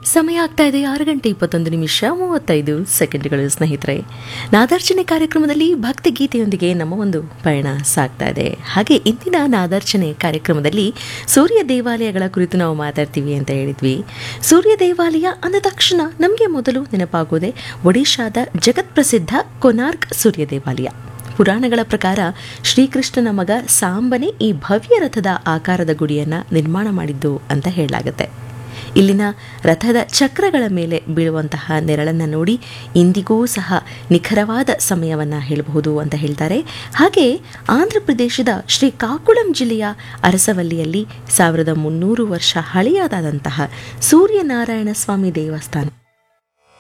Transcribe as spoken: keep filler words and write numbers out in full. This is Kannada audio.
ಸಮಯ ಆಗ್ತಾ ಇದೆ ಆರು ಗಂಟೆ ಇಪ್ಪತ್ತೊಂದು ನಿಮಿಷ ಮೂವತ್ತೈದು ಸೆಕೆಂಡ್ಗಳು. ಸ್ನೇಹಿತರೆ, ನಾದಾರ್ಚನೆ ಕಾರ್ಯಕ್ರಮದಲ್ಲಿ ಭಕ್ತಿ ಗೀತೆಯೊಂದಿಗೆ ನಮ್ಮ ಒಂದು ಪಯಣ ಸಾಗ್ತಾ ಇದೆ. ಹಾಗೆ ಇಂದಿನ ನಾದಾರ್ಚನೆ ಕಾರ್ಯಕ್ರಮದಲ್ಲಿ ಸೂರ್ಯ ದೇವಾಲಯಗಳ ಕುರಿತು ನಾವು ಮಾತಾಡ್ತೀವಿ ಅಂತ ಹೇಳಿದ್ವಿ. ಸೂರ್ಯ ದೇವಾಲಯ ಅಂದ ತಕ್ಷಣ ನಮಗೆ ಮೊದಲು ನೆನಪಾಗೋದೆ ಒಡಿಶಾದ ಜಗತ್ ಪ್ರಸಿದ್ಧ ಕೊನಾರ್ಕ್ ಸೂರ್ಯ ದೇವಾಲಯ. ಪುರಾಣಗಳ ಪ್ರಕಾರ ಶ್ರೀಕೃಷ್ಣನ ಮಗ ಸಾಂಬನೆ ಈ ಭವ್ಯ ರಥದ ಆಕಾರದ ಗುಡಿಯನ್ನು ನಿರ್ಮಾಣ ಮಾಡಿದ್ದು ಅಂತ ಹೇಳಲಾಗುತ್ತೆ. ಇಲ್ಲಿನ ರಥದ ಚಕ್ರಗಳ ಮೇಲೆ ಬೀಳುವಂತಹ ನೆರಳನ್ನು ನೋಡಿ ಇಂದಿಗೂ ಸಹ ನಿಖರವಾದ ಸಮಯವನ್ನು ಹೇಳಬಹುದು ಅಂತ ಹೇಳ್ತಾರೆ. ಹಾಗೆ ಆಂಧ್ರ ಪ್ರದೇಶದ ಶ್ರೀಕಾಕುಳಂ ಜಿಲ್ಲೆಯ ಅರಸವಲ್ಲಿಯಲ್ಲಿ ಸಾವಿರದ ಮುನ್ನೂರು ವರ್ಷ ಹಳೆಯದಾದಂತಹ ಸೂರ್ಯನಾರಾಯಣ ಸ್ವಾಮಿ ದೇವಸ್ಥಾನ